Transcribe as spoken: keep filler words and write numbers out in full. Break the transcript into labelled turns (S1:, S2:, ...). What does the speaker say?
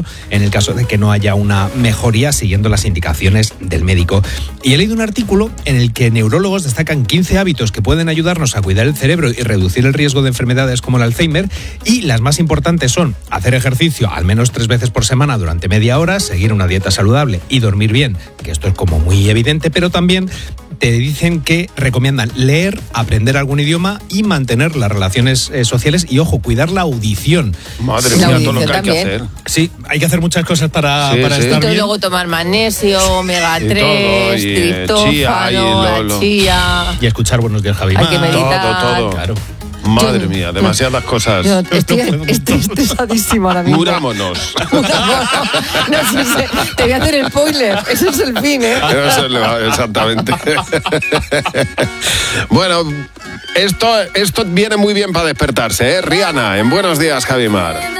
S1: en el caso de que no haya una mejoría siguiendo las indicaciones del médico. Y he leído un artículo en el que neurólogos destacan quince hábitos que pueden ayudarnos a cuidar el cerebro y reducir el riesgo de enfermedades como el Alzheimer, y las más importantes son hacer ejercicio al menos tres veces por semana durante media hora, seguir una dieta saludable y dormir bien, que esto es como muy evidente, pero también te dicen que recomiendan leer, aprender algún idioma y mantener las relaciones eh, sociales y, ojo, cuidar la audición.
S2: Madre mía, todo lo que hay que hacer.
S1: Sí, hay que hacer muchas cosas para,
S2: sí,
S1: para
S2: sí.
S1: estar
S3: Y
S1: bien.
S3: luego tomar magnesio, omega tres,
S2: y, eh,
S3: triptófano,
S2: chía, y lo- lo-
S3: chía.
S1: Y escuchar Buenos Días, Javi
S3: Hay
S1: Mar.
S3: que meditar.
S2: Todo, todo.
S1: Claro.
S2: Madre
S3: Yo-
S2: mía, demasiadas cosas.
S3: Yo estoy, estoy estresadísima ahora mismo.
S2: Murámonos.
S3: No sé, sé, te voy a hacer el spoiler. Ese es el fin, ¿eh?
S2: Eso es lo- exactamente. Bueno, esto, esto viene muy bien para despertarse, ¿eh? Rihanna, en Buenos Días, Javi Mar.